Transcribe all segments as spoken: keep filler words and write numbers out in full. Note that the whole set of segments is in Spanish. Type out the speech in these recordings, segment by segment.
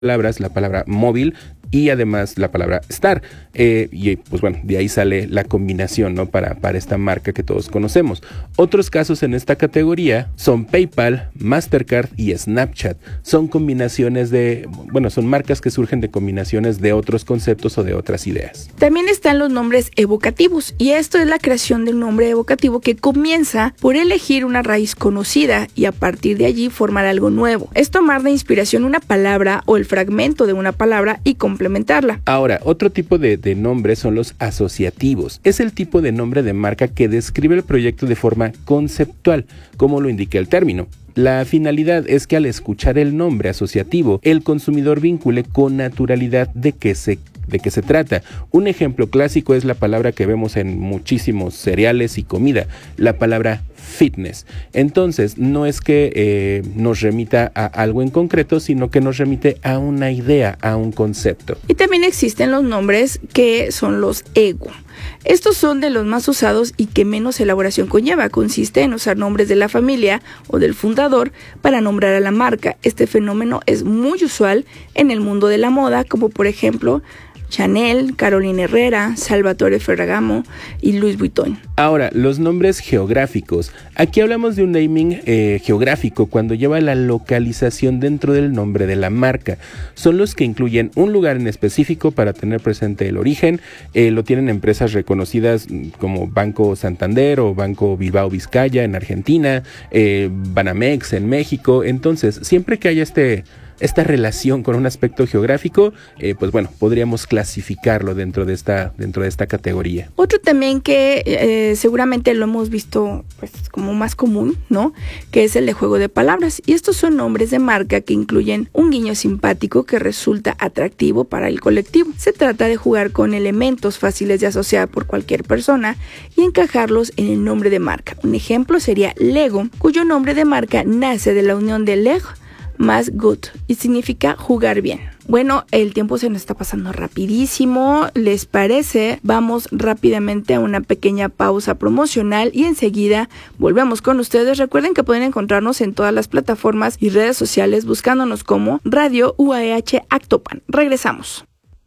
palabras, la palabra móvil y además la palabra Star. Eh, y pues bueno, de ahí sale la combinación, ¿no? Para, para esta marca que todos conocemos. Otros casos en esta categoría son PayPal, Mastercard y Snapchat. Son combinaciones de, bueno, son marcas que surgen de combinaciones de otros conceptos o de otras ideas. También están los nombres evocativos, y esto es la creación de un nombre evocativo que comienza por elegir una raíz conocida y a partir de allí formar algo nuevo. Es tomar de inspiración una palabra o el fragmento de una palabra y complementarla. Ahora, otro tipo de, de nombres son los asociativos. Es el tipo de nombre de marca que describe el proyecto de forma conceptual, como lo indica el término. La finalidad es que al escuchar el nombre asociativo, el consumidor vincule con naturalidad de qué se de qué se trata. Un ejemplo clásico es la palabra que vemos en muchísimos cereales y comida, la palabra fitness. Entonces, no es que eh, nos remita a algo en concreto, sino que nos remite a una idea, a un concepto. Y también existen los nombres que son los ego. Estos son de los más usados y que menos elaboración conlleva. Consiste en usar nombres de la familia o del fundador para nombrar a la marca. Este fenómeno es muy usual en el mundo de la moda, como por ejemplo Chanel, Carolina Herrera, Salvatore Ferragamo y Louis Vuitton. Ahora, los nombres geográficos. Aquí hablamos de un naming eh, geográfico cuando lleva la localización dentro del nombre de la marca. Son los que incluyen un lugar en específico para tener presente el origen. Eh, lo tienen empresas reconocidas como Banco Santander o Banco Bilbao Vizcaya en Argentina, eh, Banamex en México. Entonces, siempre que haya este... esta relación con un aspecto geográfico, eh, pues bueno, podríamos clasificarlo dentro de esta, dentro de esta categoría. Otro también que eh, seguramente lo hemos visto pues como más común, ¿no? Que es el de juego de palabras. Y estos son nombres de marca que incluyen un guiño simpático que resulta atractivo para el colectivo. Se trata de jugar con elementos fáciles de asociar por cualquier persona y encajarlos en el nombre de marca. Un ejemplo sería Lego, cuyo nombre de marca nace de la unión de Leg más good y significa jugar bien. Bueno, el tiempo se nos está pasando rapidísimo. ¿Les parece? Vamos rápidamente a una pequeña pausa promocional y enseguida volvemos con ustedes. Recuerden que pueden encontrarnos en todas las plataformas y redes sociales buscándonos como Radio U A H Actopan. Regresamos.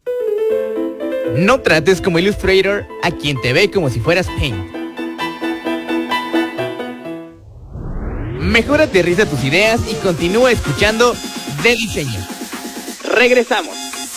No trates como Illustrator a quien te ve como si fueras Paint. Mejor aterriza tus ideas y continúa escuchando De Diseño. Regresamos.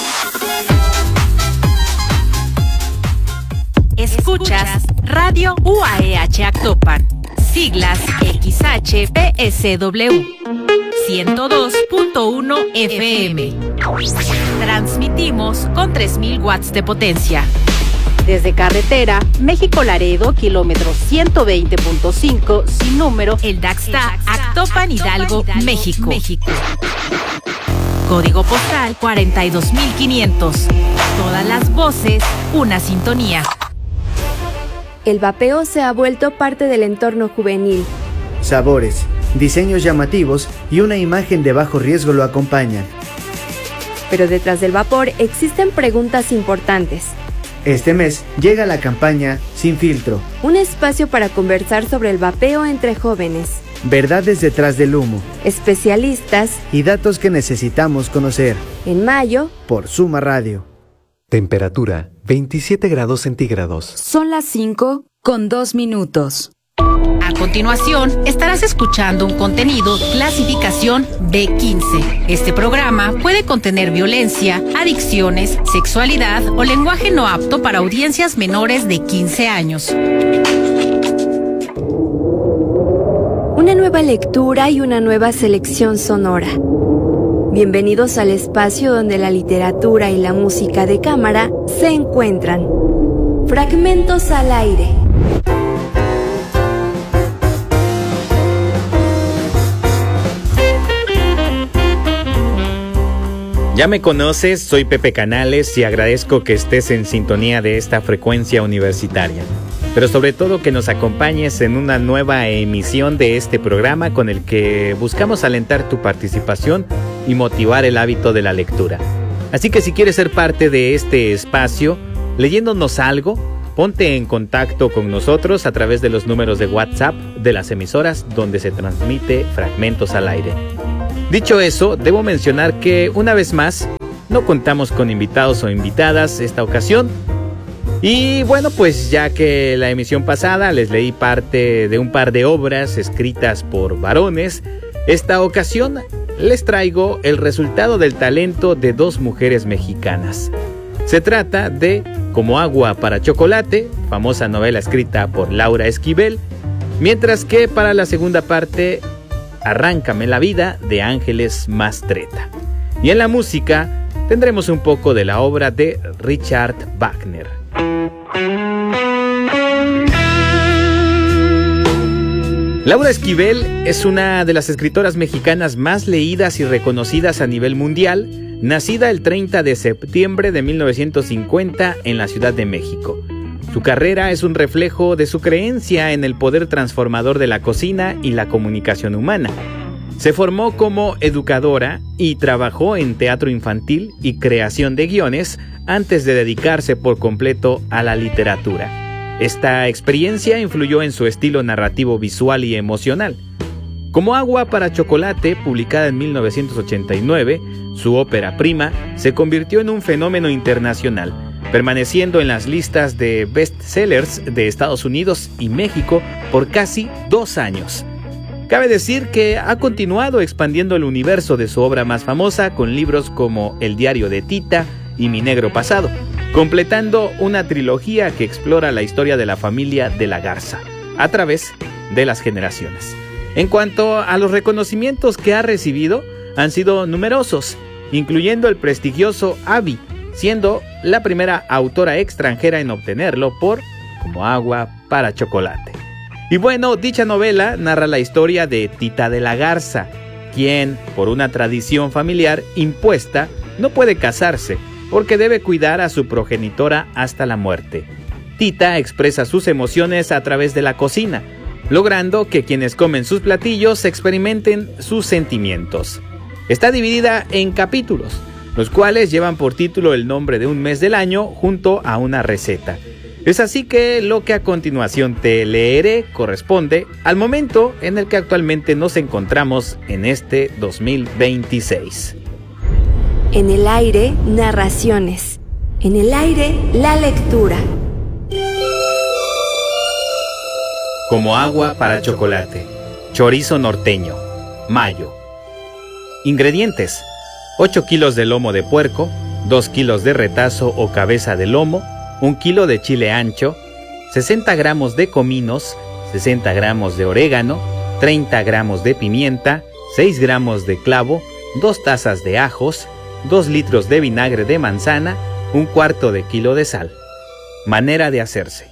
Escuchas Radio U A E H Actopan, siglas X H P S W, ciento dos punto uno F M. Transmitimos con tres mil watts de potencia. Desde carretera, México-Laredo, kilómetro ciento veinte punto cinco, sin número, el Daxta, Actopan, Hidalgo, México. México. Código postal cuarenta y dos mil quinientos. Todas las voces, una sintonía. El vapeo se ha vuelto parte del entorno juvenil. Sabores, diseños llamativos y una imagen de bajo riesgo lo acompañan. Pero detrás del vapor existen preguntas importantes. Este mes llega la campaña Sin Filtro. Un espacio para conversar sobre el vapeo entre jóvenes. Verdades detrás del humo. Especialistas. Y datos que necesitamos conocer. En mayo. Por Suma Radio. Temperatura veintisiete grados centígrados. Son las cinco con dos minutos. A continuación, estarás escuchando un contenido clasificación B quince. Este programa puede contener violencia, adicciones, sexualidad o lenguaje no apto para audiencias menores de quince años. Una nueva lectura y una nueva selección sonora. Bienvenidos al espacio donde la literatura y la música de cámara se encuentran. Fragmentos al aire. Ya me conoces, soy Pepe Canales y agradezco que estés en sintonía de esta frecuencia universitaria. Pero sobre todo que nos acompañes en una nueva emisión de este programa con el que buscamos alentar tu participación y motivar el hábito de la lectura. Así que si quieres ser parte de este espacio, leyéndonos algo, ponte en contacto con nosotros a través de los números de WhatsApp de las emisoras donde se transmite Fragmentos al Aire. Dicho eso, debo mencionar que una vez más no contamos con invitados o invitadas esta ocasión. Y bueno, pues ya que la emisión pasada les leí parte de un par de obras escritas por varones, esta ocasión les traigo el resultado del talento de dos mujeres mexicanas. Se trata de Como agua para chocolate, famosa novela escrita por Laura Esquivel, mientras que para la segunda parte, Arráncame la vida, de Ángeles Mastretta. Y en la música tendremos un poco de la obra de Richard Wagner. Laura Esquivel es una de las escritoras mexicanas más leídas y reconocidas a nivel mundial, nacida el treinta de septiembre de mil novecientos cincuenta en la Ciudad de México. Su carrera es un reflejo de su creencia en el poder transformador de la cocina y la comunicación humana. Se formó como educadora y trabajó en teatro infantil y creación de guiones antes de dedicarse por completo a la literatura. Esta experiencia influyó en su estilo narrativo visual y emocional. Como agua para chocolate, publicada en mil novecientos ochenta y nueve, su ópera prima se convirtió en un fenómeno internacional, permaneciendo en las listas de bestsellers de Estados Unidos y México por casi dos años. Cabe decir que ha continuado expandiendo el universo de su obra más famosa con libros como El diario de Tita y Mi negro pasado, completando una trilogía que explora la historia de la familia de la Garza a través de las generaciones. En cuanto a los reconocimientos que ha recibido, han sido numerosos, incluyendo el prestigioso Abby, siendo la primera autora extranjera en obtenerlo por Como agua para chocolate. Y bueno, dicha novela narra la historia de Tita de la Garza, quien, por una tradición familiar impuesta, no puede casarse porque debe cuidar a su progenitora hasta la muerte. Tita expresa sus emociones a través de la cocina, logrando que quienes comen sus platillos experimenten sus sentimientos. Está dividida en capítulos, los cuales llevan por título el nombre de un mes del año junto a una receta. Es así que lo que a continuación te leeré corresponde al momento en el que actualmente nos encontramos en este dos mil veintiséis. En el aire, narraciones. En el aire, la lectura. Como agua para chocolate. Chorizo norteño. Mayo. Ingredientes: ocho kilos de lomo de puerco, dos kilos de retazo o cabeza de lomo, un kilo de chile ancho, sesenta gramos de cominos, sesenta gramos de orégano, treinta gramos de pimienta, seis gramos de clavo, dos tazas de ajos, dos litros de vinagre de manzana, un cuarto de kilo de sal. Manera de hacerse.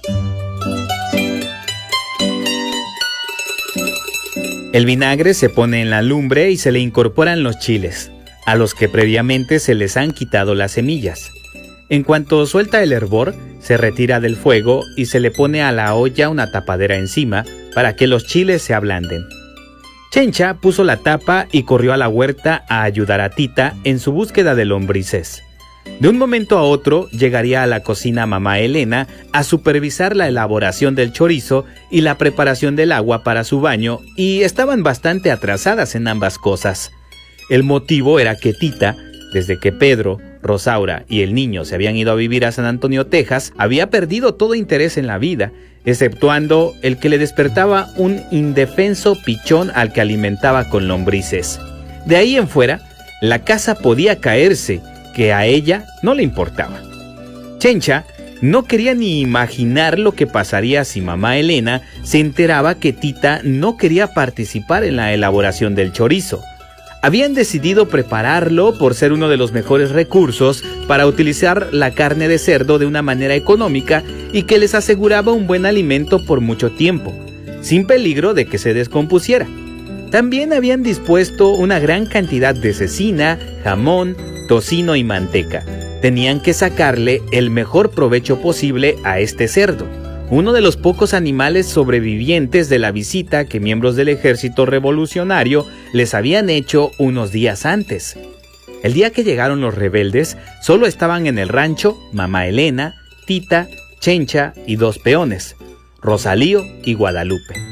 El vinagre se pone en la lumbre y se le incorporan los chiles, a los que previamente se les han quitado las semillas. En cuanto suelta el hervor, se retira del fuego y se le pone a la olla una tapadera encima para que los chiles se ablanden. Chencha puso la tapa y corrió a la huerta a ayudar a Tita en su búsqueda de lombrices. De un momento a otro llegaría a la cocina mamá Elena a supervisar la elaboración del chorizo y la preparación del agua para su baño, y estaban bastante atrasadas en ambas cosas. El motivo era que Tita, desde que Pedro, Rosaura y el niño se habían ido a vivir a San Antonio, Texas, había perdido todo interés en la vida, exceptuando el que le despertaba un indefenso pichón al que alimentaba con lombrices. De ahí en fuera, la casa podía caerse, que a ella no le importaba. Chencha no quería ni imaginar lo que pasaría si mamá Elena se enteraba que Tita no quería participar en la elaboración del chorizo. Habían decidido prepararlo por ser uno de los mejores recursos para utilizar la carne de cerdo de una manera económica y que les aseguraba un buen alimento por mucho tiempo, sin peligro de que se descompusiera. También habían dispuesto una gran cantidad de cecina, jamón, tocino y manteca. Tenían que sacarle el mejor provecho posible a este cerdo, uno de los pocos animales sobrevivientes de la visita que miembros del ejército revolucionario les habían hecho unos días antes. El día que llegaron los rebeldes, solo estaban en el rancho mamá Elena, Tita, Chencha y dos peones, Rosalío y Guadalupe.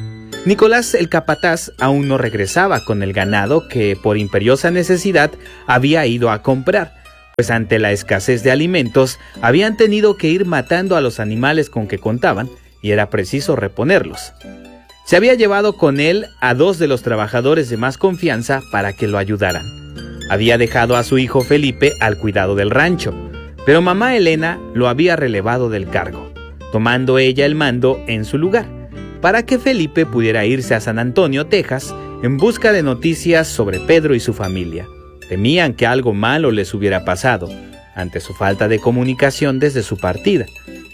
Nicolás el capataz aún no regresaba con el ganado que por imperiosa necesidad había ido a comprar, pues ante la escasez de alimentos habían tenido que ir matando a los animales con que contaban y era preciso reponerlos. Se había llevado con él a dos de los trabajadores de más confianza para que lo ayudaran. Había dejado a su hijo Felipe al cuidado del rancho, pero mamá Elena lo había relevado del cargo, tomando ella el mando en su lugar, para que Felipe pudiera irse a San Antonio, Texas, en busca de noticias sobre Pedro y su familia. Temían que algo malo les hubiera pasado, ante su falta de comunicación desde su partida.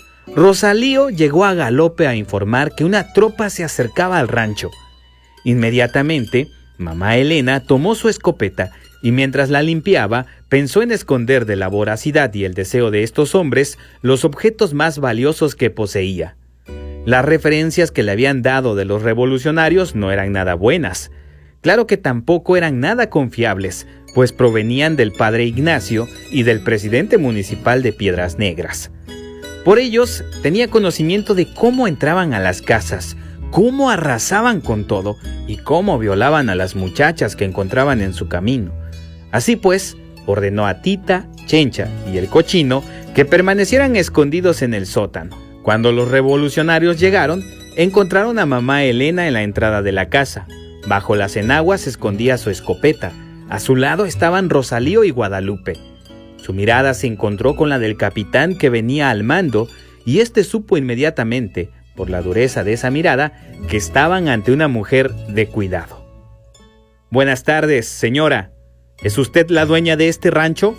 Rosalío llegó a galope a informar que una tropa se acercaba al rancho. Inmediatamente, mamá Elena tomó su escopeta y mientras la limpiaba, pensó en esconder de la voracidad y el deseo de estos hombres los objetos más valiosos que poseía. Las referencias que le habían dado de los revolucionarios no eran nada buenas. Claro que tampoco eran nada confiables, pues provenían del padre Ignacio y del presidente municipal de Piedras Negras. Por ellos tenía conocimiento de cómo entraban a las casas, cómo arrasaban con todo y cómo violaban a las muchachas que encontraban en su camino. Así pues, ordenó a Tita, Chencha y el Cochino que permanecieran escondidos en el sótano. Cuando los revolucionarios llegaron, encontraron a mamá Elena en la entrada de la casa. Bajo las enaguas se escondía su escopeta. A su lado estaban Rosalío y Guadalupe. Su mirada se encontró con la del capitán que venía al mando y éste supo inmediatamente, por la dureza de esa mirada, que estaban ante una mujer de cuidado. «Buenas tardes, señora. ¿Es usted la dueña de este rancho?»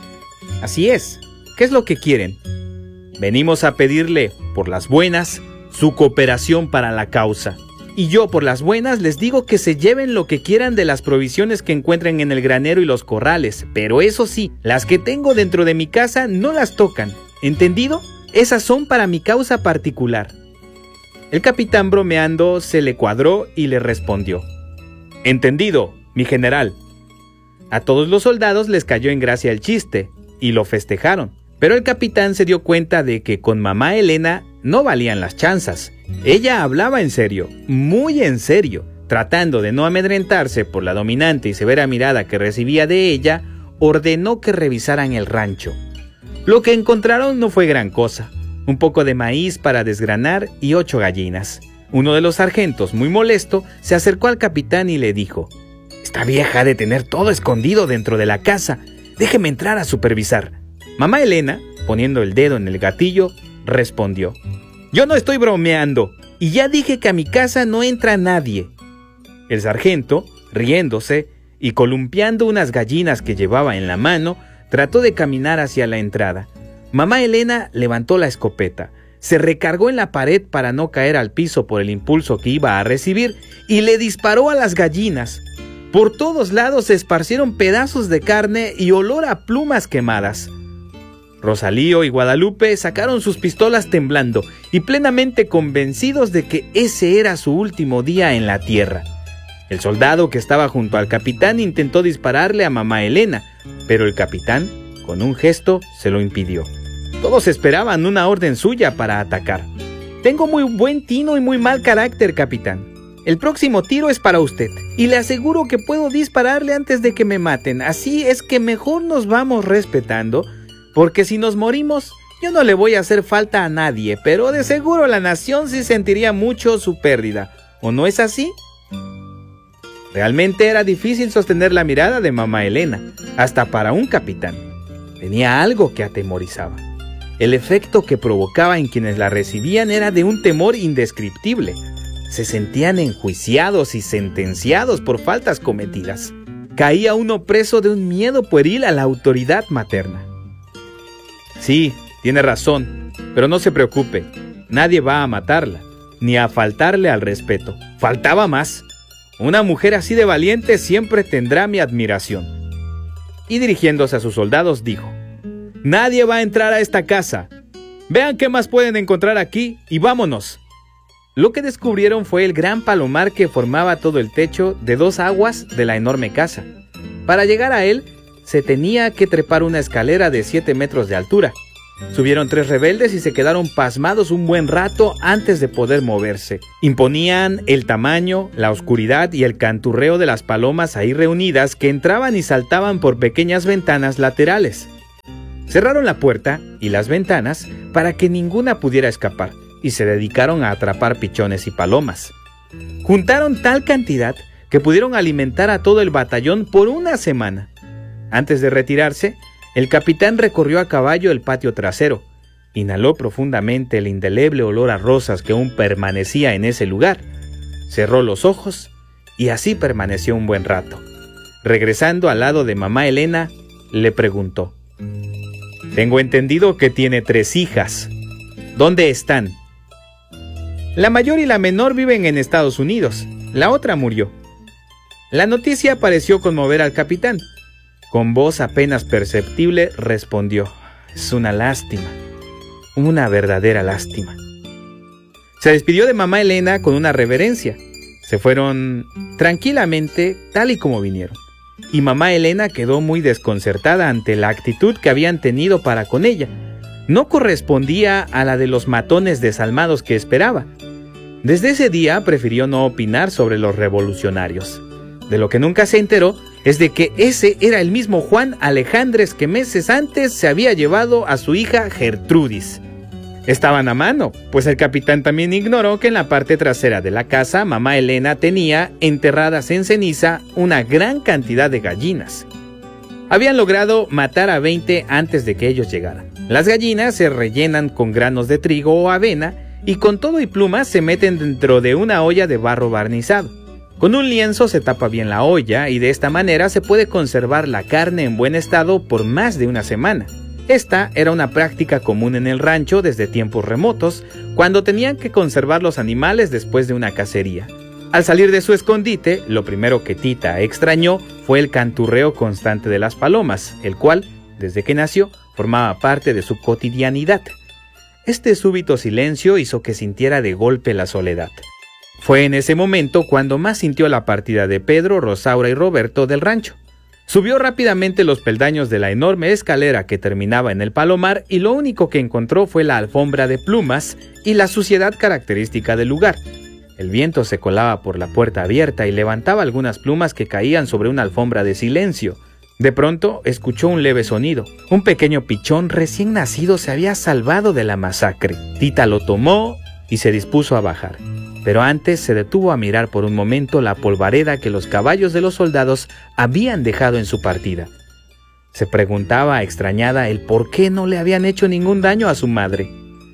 «Así es. ¿Qué es lo que quieren?» «Venimos a pedirle, por las buenas, su cooperación para la causa. Y yo, por las buenas, les digo que se lleven lo que quieran de las provisiones que encuentren en el granero y los corrales, pero eso sí, las que tengo dentro de mi casa no las tocan. ¿Entendido? Esas son para mi causa particular». El capitán, bromeando, se le cuadró y le respondió: «Entendido, mi general». A todos los soldados les cayó en gracia el chiste y lo festejaron. Pero el capitán se dio cuenta de que con mamá Elena no valían las chanzas. Ella hablaba en serio, muy en serio. Tratando de no amedrentarse por la dominante y severa mirada que recibía de ella, ordenó que revisaran el rancho. Lo que encontraron no fue gran cosa. Un poco de maíz para desgranar y ocho gallinas. Uno de los sargentos, muy molesto, se acercó al capitán y le dijo: «Esta vieja ha de tener todo escondido dentro de la casa. Déjeme entrar a supervisar». Mamá Elena, poniendo el dedo en el gatillo, respondió: «Yo no estoy bromeando, y ya dije que a mi casa no entra nadie». El sargento, riéndose y columpiando unas gallinas que llevaba en la mano, trató de caminar hacia la entrada. Mamá Elena levantó la escopeta, se recargó en la pared para no caer al piso por el impulso que iba a recibir y le disparó a las gallinas. Por todos lados se esparcieron pedazos de carne y olor a plumas quemadas. Rosalío y Guadalupe sacaron sus pistolas temblando y plenamente convencidos de que ese era su último día en la tierra. El soldado que estaba junto al capitán intentó dispararle a mamá Elena, pero el capitán, con un gesto, se lo impidió. Todos esperaban una orden suya para atacar. «Tengo muy buen tino y muy mal carácter, capitán. El próximo tiro es para usted, y le aseguro que puedo dispararle antes de que me maten. Así es que mejor nos vamos respetando, porque si nos morimos, yo no le voy a hacer falta a nadie, pero de seguro la nación sí sentiría mucho su pérdida. ¿O no es así?». Realmente era difícil sostener la mirada de mamá Elena, hasta para un capitán. Tenía algo que atemorizaba. El efecto que provocaba en quienes la recibían era de un temor indescriptible. Se sentían enjuiciados y sentenciados por faltas cometidas. Caía uno preso de un miedo pueril a la autoridad materna. «Sí, tiene razón, pero no se preocupe. Nadie va a matarla, ni a faltarle al respeto. Faltaba más. Una mujer así de valiente siempre tendrá mi admiración». Y dirigiéndose a sus soldados dijo: «Nadie va a entrar a esta casa. Vean qué más pueden encontrar aquí y vámonos». Lo que descubrieron fue el gran palomar que formaba todo el techo de dos aguas de la enorme casa. Para llegar a él, se tenía que trepar una escalera de siete metros de altura. Subieron tres rebeldes y se quedaron pasmados un buen rato antes de poder moverse. Imponían el tamaño, la oscuridad y el canturreo de las palomas ahí reunidas que entraban y saltaban por pequeñas ventanas laterales. Cerraron la puerta y las ventanas para que ninguna pudiera escapar y se dedicaron a atrapar pichones y palomas. Juntaron tal cantidad que pudieron alimentar a todo el batallón por una semana. Antes de retirarse, el capitán recorrió a caballo el patio trasero, inhaló profundamente el indeleble olor a rosas que aún permanecía en ese lugar, cerró los ojos y así permaneció un buen rato. Regresando al lado de mamá Elena, le preguntó: «Tengo entendido que tiene tres hijas. ¿Dónde están?» «La mayor y la menor viven en Estados Unidos. La otra murió». La noticia pareció conmover al capitán. Con voz apenas perceptible respondió: «Es una lástima, una verdadera lástima». Se despidió de mamá Elena con una reverencia. Se fueron tranquilamente tal y como vinieron. Y mamá Elena quedó muy desconcertada ante la actitud que habían tenido para con ella. No correspondía a la de los matones desalmados que esperaba. Desde ese día prefirió no opinar sobre los revolucionarios. De lo que nunca se enteró es de que ese era el mismo Juan Alejandres que meses antes se había llevado a su hija Gertrudis. Estaban a mano, pues el capitán también ignoró que en la parte trasera de la casa mamá Elena tenía enterradas en ceniza una gran cantidad de gallinas. Habían logrado matar a veinte antes de que ellos llegaran. Las gallinas se rellenan con granos de trigo o avena y con todo y plumas se meten dentro de una olla de barro barnizado. Con un lienzo se tapa bien la olla y de esta manera se puede conservar la carne en buen estado por más de una semana. Esta era una práctica común en el rancho desde tiempos remotos, cuando tenían que conservar los animales después de una cacería. Al salir de su escondite, lo primero que Tita extrañó fue el canturreo constante de las palomas, el cual, desde que nació, formaba parte de su cotidianidad. Este súbito silencio hizo que sintiera de golpe la soledad. Fue en ese momento cuando más sintió la partida de Pedro, Rosaura y Roberto del rancho. Subió rápidamente los peldaños de la enorme escalera que terminaba en el palomar y lo único que encontró fue la alfombra de plumas y la suciedad característica del lugar. El viento se colaba por la puerta abierta y levantaba algunas plumas que caían sobre una alfombra de silencio. De pronto escuchó un leve sonido. Un pequeño pichón recién nacido se había salvado de la masacre. Tita lo tomó y se dispuso a bajar. Pero antes se detuvo a mirar por un momento la polvareda que los caballos de los soldados habían dejado en su partida. Se preguntaba extrañada el por qué no le habían hecho ningún daño a su madre.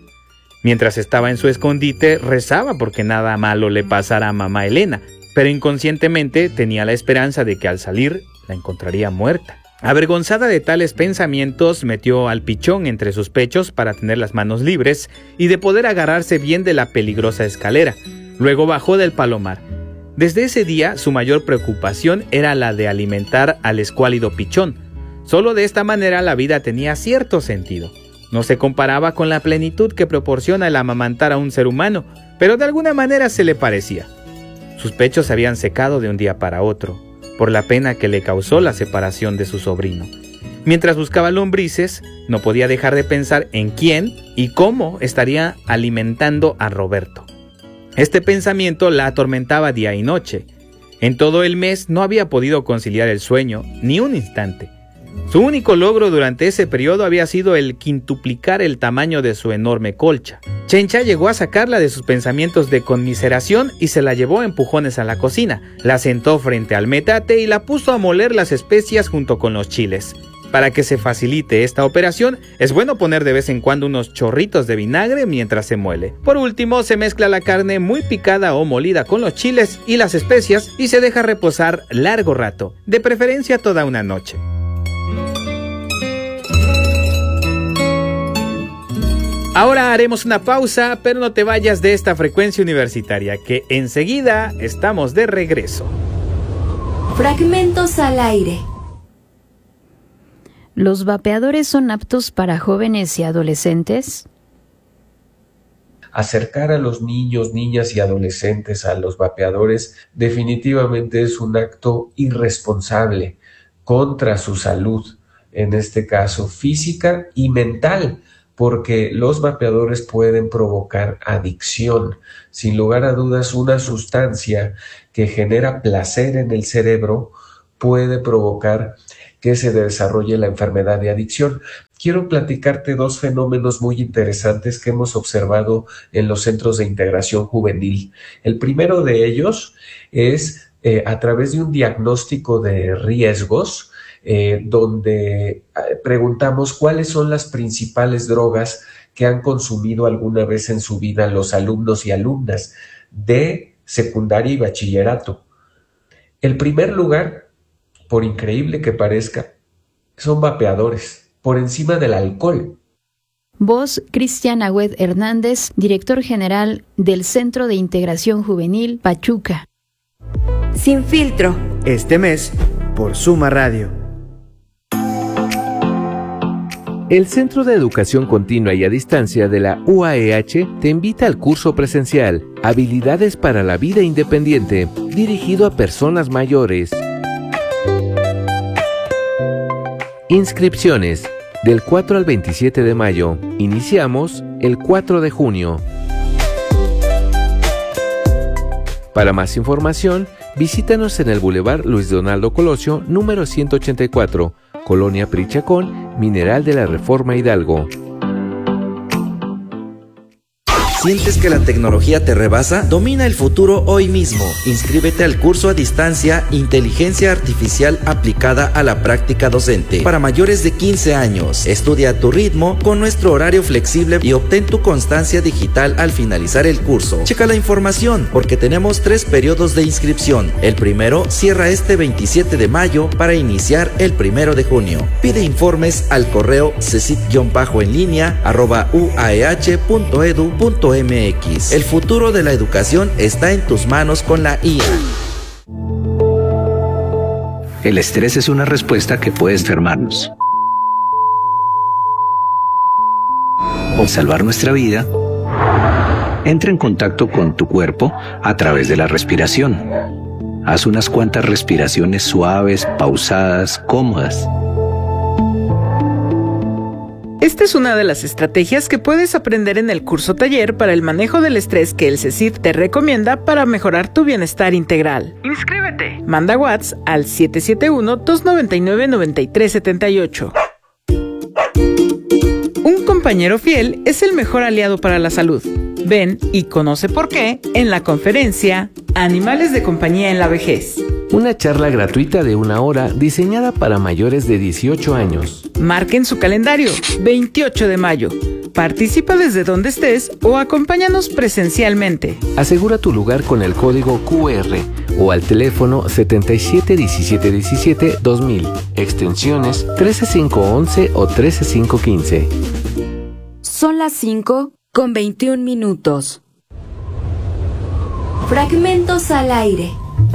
Mientras estaba en su escondite, rezaba porque nada malo le pasara a mamá Elena, pero inconscientemente tenía la esperanza de que al salir la encontraría muerta. Avergonzada de tales pensamientos, metió al pichón entre sus pechos para tener las manos libres y de poder agarrarse bien de la peligrosa escalera. Luego bajó del palomar. Desde ese día, su mayor preocupación era la de alimentar al escuálido pichón. Solo de esta manera la vida tenía cierto sentido. No se comparaba con la plenitud que proporciona el amamantar a un ser humano, pero de alguna manera se le parecía. Sus pechos se habían secado de un día para otro, por la pena que le causó la separación de su sobrino. Mientras buscaba lombrices, no podía dejar de pensar en quién y cómo estaría alimentando a Roberto. Este pensamiento la atormentaba día y noche. En todo el mes no había podido conciliar el sueño ni un instante. Su único logro durante ese periodo había sido el quintuplicar el tamaño de su enorme colcha. Chencha llegó a sacarla de sus pensamientos de conmiseración y se la llevó a empujones a la cocina. La sentó frente al metate y la puso a moler las especias junto con los chiles. Para que se facilite esta operación, es bueno poner de vez en cuando unos chorritos de vinagre mientras se muele. Por último, se mezcla la carne muy picada o molida con los chiles y las especias y se deja reposar largo rato, de preferencia toda una noche. Ahora haremos una pausa, pero no te vayas de esta frecuencia universitaria, que enseguida estamos de regreso. Fragmentos al aire. ¿Los vapeadores son aptos para jóvenes y adolescentes? Acercar a los niños, niñas y adolescentes a los vapeadores definitivamente es un acto irresponsable contra su salud, en este caso física y mental, porque los vapeadores pueden provocar adicción. Sin lugar a dudas, una sustancia que genera placer en el cerebro puede provocar que se desarrolle la enfermedad de adicción. Quiero platicarte dos fenómenos muy interesantes que hemos observado en los centros de integración juvenil. El primero de ellos es eh, a través de un diagnóstico de riesgos, eh, donde eh, preguntamos cuáles son las principales drogas que han consumido alguna vez en su vida los alumnos y alumnas de secundaria y bachillerato. El primer lugar, por increíble que parezca, son vapeadores, por encima del alcohol. Voz Cristian Agüed Hernández, director general del Centro de Integración Juvenil Pachuca. Sin filtro. Este mes, por Suma Radio. El Centro de Educación Continua y a Distancia de la U A E H te invita al curso presencial Habilidades para la Vida Independiente, dirigido a personas mayores. Inscripciones del cuatro al veintisiete de mayo. Iniciamos el cuatro de junio. Para más información, visítanos en el Boulevard Luis Donaldo Colosio, número ciento ochenta y cuatro, Colonia Prichacón, Mineral de la Reforma Hidalgo. ¿Sientes que la tecnología te rebasa? Domina el futuro hoy mismo. Inscríbete al curso a distancia Inteligencia Artificial aplicada a la práctica docente para mayores de quince años. Estudia a tu ritmo con nuestro horario flexible y obtén tu constancia digital al finalizar el curso. Checa la información porque tenemos tres periodos de inscripción. El primero cierra este veintisiete de mayo para iniciar el primero de junio. Pide informes al correo cesit-en línea arroba uaeh punto edu punto M X. El futuro de la educación está en tus manos con la I A. El estrés es una respuesta que puede enfermarnos o salvar nuestra vida. Entra en contacto con tu cuerpo a través de la respiración. Haz unas cuantas respiraciones suaves, pausadas, cómodas. Esta es una de las estrategias que puedes aprender en el curso taller para el manejo del estrés que el CECIT te recomienda para mejorar tu bienestar integral. ¡Inscríbete! Manda WhatsApp al siete siete uno, dos nueve nueve, nueve tres siete ocho. Un compañero fiel es el mejor aliado para la salud. Ven y conoce por qué en la conferencia Animales de compañía en la vejez. Una charla gratuita de una hora diseñada para mayores de dieciocho años. Marquen su calendario, veintiocho de mayo. Participa desde donde estés o acompáñanos presencialmente. Asegura tu lugar con el código Q R o al teléfono setenta y siete diecisiete diecisiete dos mil, extensiones trece cinco once o trece cinco quince. Son las cinco con veintiún minutos. Fragmentos al aire.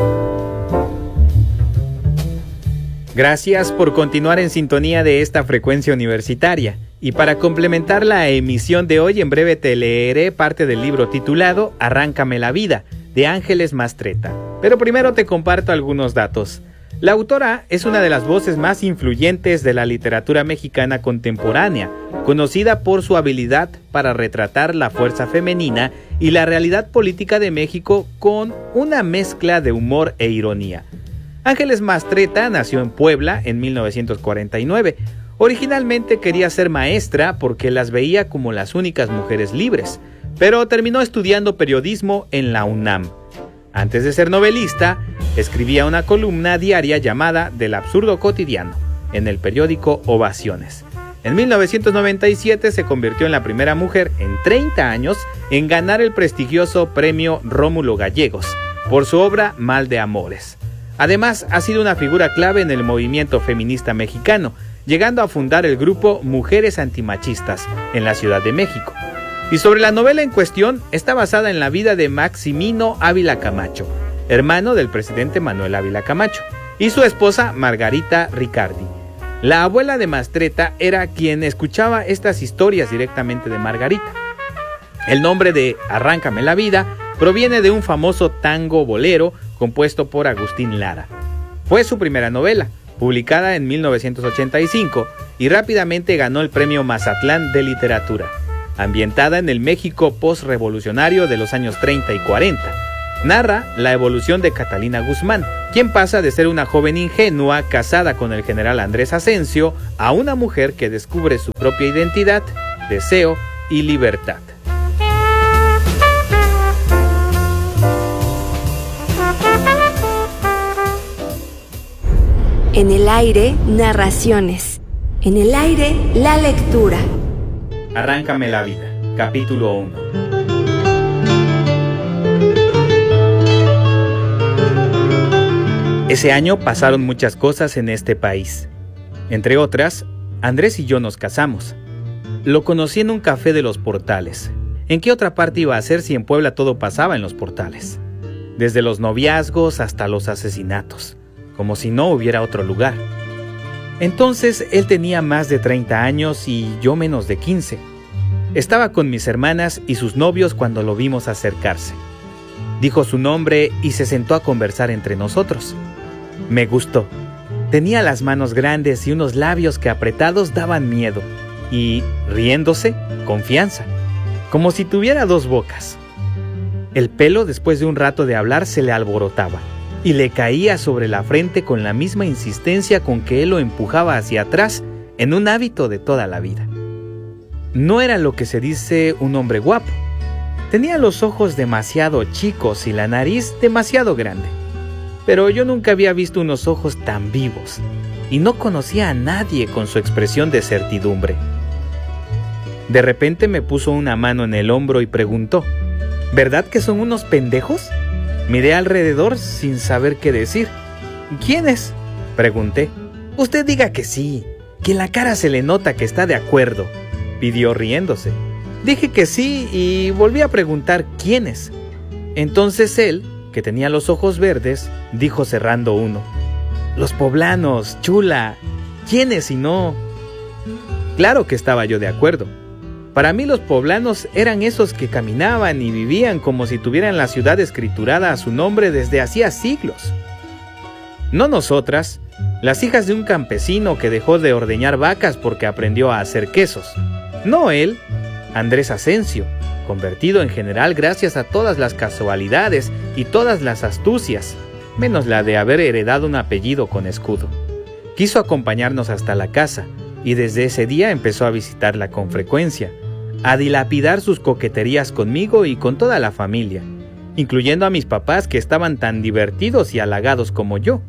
Gracias por continuar en sintonía de esta frecuencia universitaria. Y para complementar la emisión de hoy, en breve te leeré parte del libro titulado Arráncame la vida, de Ángeles Mastretta. Pero primero te comparto algunos datos. La autora es una de las voces más influyentes de la literatura mexicana contemporánea, conocida por su habilidad para retratar la fuerza femenina y la realidad política de México con una mezcla de humor e ironía. Ángeles Mastretta nació en Puebla en mil novecientos cuarenta y nueve. Originalmente quería ser maestra porque las veía como las únicas mujeres libres, pero terminó estudiando periodismo en la UNAM. Antes de ser novelista, escribía una columna diaria llamada Del absurdo cotidiano, en el periódico Ovaciones. En mil novecientos noventa y siete se convirtió en la primera mujer en treinta años en ganar el prestigioso premio Rómulo Gallegos por su obra Mal de Amores. Además, ha sido una figura clave en el movimiento feminista mexicano, llegando a fundar el grupo Mujeres Antimachistas en la Ciudad de México. Y sobre la novela en cuestión, está basada en la vida de Maximino Ávila Camacho, hermano del presidente Manuel Ávila Camacho, y su esposa Margarita Ricardi. La abuela de Mastretta era quien escuchaba estas historias directamente de Margarita. El nombre de Arráncame la vida proviene de un famoso tango bolero compuesto por Agustín Lara. Fue su primera novela, publicada en mil novecientos ochenta y cinco, y rápidamente ganó el premio Mazatlán de Literatura, ambientada en el México postrevolucionario de los años treinta y cuarenta. Narra la evolución de Catalina Guzmán, quien pasa de ser una joven ingenua casada con el general Andrés Asensio a una mujer que descubre su propia identidad, deseo y libertad. En el aire, narraciones. En el aire, la lectura. Arráncame la vida, capítulo uno. Ese año pasaron muchas cosas en este país. Entre otras, Andrés y yo nos casamos. Lo conocí en un café de Los Portales. ¿En qué otra parte iba a ser si en Puebla todo pasaba en Los Portales? Desde los noviazgos hasta los asesinatos, como si no hubiera otro lugar. Entonces él tenía más de treinta años y yo menos de quince. Estaba con mis hermanas y sus novios cuando lo vimos acercarse. Dijo su nombre y se sentó a conversar entre nosotros. Me gustó. Tenía las manos grandes y unos labios que apretados daban miedo. Y, riéndose, confianza. Como si tuviera dos bocas. El pelo, después de un rato de hablar, se le alborotaba y le caía sobre la frente con la misma insistencia con que él lo empujaba hacia atrás en un hábito de toda la vida. No era lo que se dice un hombre guapo. Tenía los ojos demasiado chicos y la nariz demasiado grande. Pero yo nunca había visto unos ojos tan vivos y no conocía a nadie con su expresión de certidumbre. De repente me puso una mano en el hombro y preguntó: ¿verdad que son unos pendejos? Miré alrededor sin saber qué decir. ¿Quiénes?, pregunté. Usted diga que sí, que en la cara se le nota que está de acuerdo, pidió riéndose. Dije que sí y volví a preguntar quiénes. Entonces él, que tenía los ojos verdes, dijo cerrando uno: los poblanos, chula. ¿Quiénes si no? Claro que estaba yo de acuerdo. Para mí los poblanos eran esos que caminaban y vivían como si tuvieran la ciudad escriturada a su nombre desde hacía siglos. No nosotras, las hijas de un campesino que dejó de ordeñar vacas porque aprendió a hacer quesos. No él, Andrés Asensio, convertido en general gracias a todas las casualidades y todas las astucias, menos la de haber heredado un apellido con escudo. Quiso acompañarnos hasta la casa y desde ese día empezó a visitarla con frecuencia, a dilapidar sus coqueterías conmigo y con toda la familia, incluyendo a mis papás que estaban tan divertidos y halagados como yo.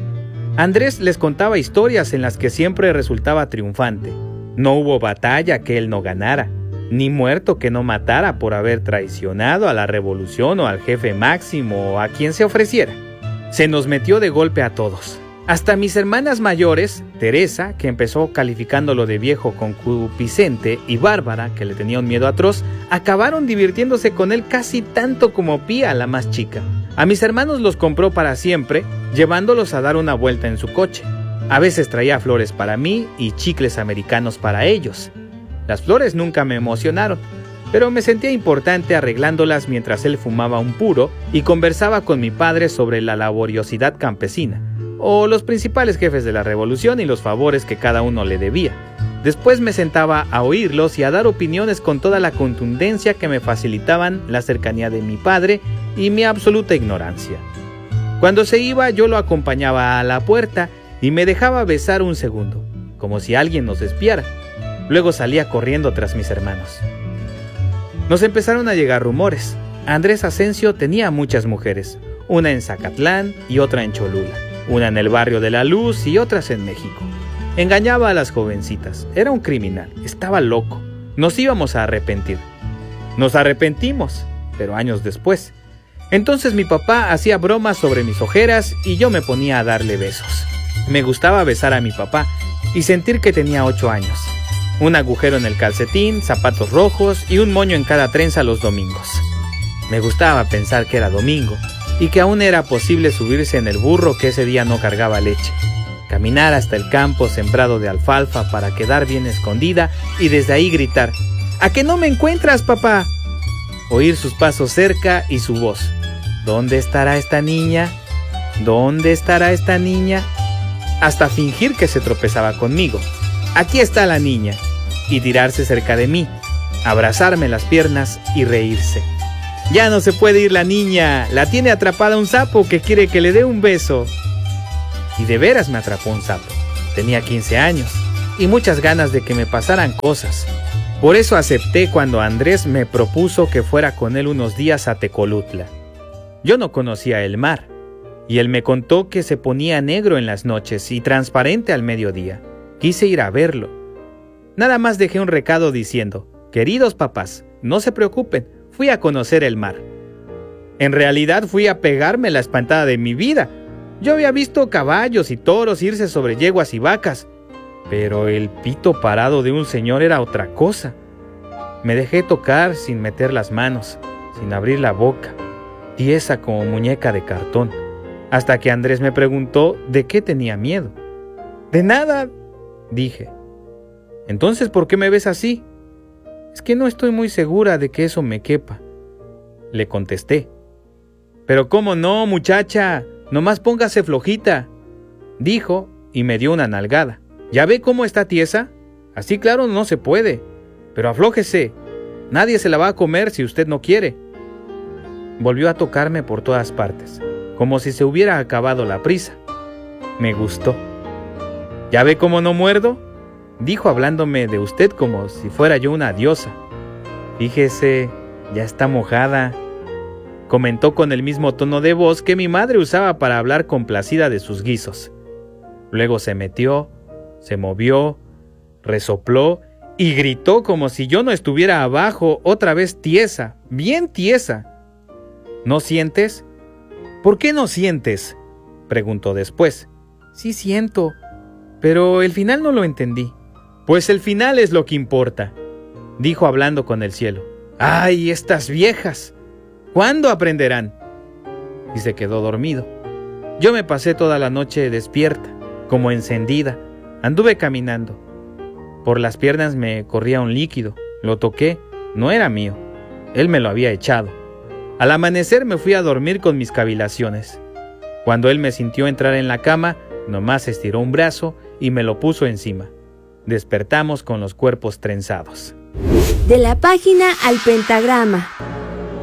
Andrés les contaba historias en las que siempre resultaba triunfante. No hubo batalla que él no ganara, ni muerto que no matara por haber traicionado a la revolución o al jefe máximo o a quien se ofreciera. Se nos metió de golpe a todos. Hasta mis hermanas mayores, Teresa, que empezó calificándolo de viejo concupiscente, y Bárbara, que le tenía un miedo atroz, acabaron divirtiéndose con él casi tanto como Pía, la más chica. A mis hermanos los compró para siempre, llevándolos a dar una vuelta en su coche. A veces traía flores para mí y chicles americanos para ellos. Las flores nunca me emocionaron, pero me sentía importante arreglándolas mientras él fumaba un puro y conversaba con mi padre sobre la laboriosidad campesina, o los principales jefes de la revolución y los favores que cada uno le debía. Después me sentaba a oírlos y a dar opiniones con toda la contundencia que me facilitaban la cercanía de mi padre y mi absoluta ignorancia. Cuando se iba, yo lo acompañaba a la puerta y me dejaba besar un segundo, como si alguien nos espiara. Luego salía corriendo tras mis hermanos. Nos empezaron a llegar rumores. Andrés Asensio tenía muchas mujeres, una en Zacatlán y otra en Cholula, una en el barrio de La Luz y otras en México. Engañaba a las jovencitas, era un criminal, estaba loco. Nos íbamos a arrepentir. Nos arrepentimos, pero años después. Entonces mi papá hacía bromas sobre mis ojeras y yo me ponía a darle besos. Me gustaba besar a mi papá y sentir que tenía ocho años. Un agujero en el calcetín, zapatos rojos y un moño en cada trenza los domingos. Me gustaba pensar que era domingo y que aún era posible subirse en el burro que ese día no cargaba leche, caminar hasta el campo sembrado de alfalfa para quedar bien escondida y desde ahí gritar: ¿a que no me encuentras, papá? Oír sus pasos cerca y su voz: ¿dónde estará esta niña? ¿Dónde estará esta niña? hasta fingir que se tropezaba conmigo. Aquí está la niña, y tirarse cerca de mí, abrazarme las piernas y reírse. Ya no se puede ir la niña, la tiene atrapada un sapo que quiere que le dé un beso. Y de veras me atrapó un sapo. Tenía quince años y muchas ganas de que me pasaran cosas. Por eso acepté cuando Andrés me propuso que fuera con él unos días a Tecolutla. Yo no conocía el mar, y él me contó que se ponía negro en las noches y transparente al mediodía. Quise ir a verlo. Nada más dejé un recado diciendo: queridos papás, no se preocupen, fui a conocer el mar. En realidad fui a pegarme la espantada de mi vida. Yo había visto caballos y toros irse sobre yeguas y vacas, pero el pito parado de un señor era otra cosa. Me dejé tocar sin meter las manos, sin abrir la boca, tiesa como muñeca de cartón, hasta que Andrés me preguntó de qué tenía miedo. De nada, dije. Entonces, ¿por qué me ves así? Es que no estoy muy segura de que eso me quepa, le contesté. Pero cómo no, muchacha, nomás póngase flojita, dijo y me dio una nalgada. ¿Ya ve cómo está tiesa? Así claro no se puede, pero aflójese, nadie se la va a comer si usted no quiere. Volvió a tocarme por todas partes, como si se hubiera acabado la prisa. Me gustó. ¿Ya ve cómo no muerdo?, dijo hablándome de usted como si fuera yo una diosa. Fíjese, ya está mojada, comentó con el mismo tono de voz que mi madre usaba para hablar complacida de sus guisos. Luego se metió, se movió, resopló y gritó como si yo no estuviera abajo, otra vez tiesa, bien tiesa. ¿No sientes? ¿Por qué no sientes?, preguntó después. Sí siento, pero el final no lo entendí. Pues el final es lo que importa, dijo hablando con el cielo. ¡Ay, estas viejas! ¿Cuándo aprenderán? Y se quedó dormido. Yo me pasé toda la noche despierta, como encendida. Anduve caminando. Por las piernas me corría un líquido. Lo toqué. No era mío. Él me lo había echado. Al amanecer me fui a dormir con mis cavilaciones. Cuando él me sintió entrar en la cama, nomás estiró un brazo y me lo puso encima. Despertamos con los cuerpos trenzados. De la página al pentagrama.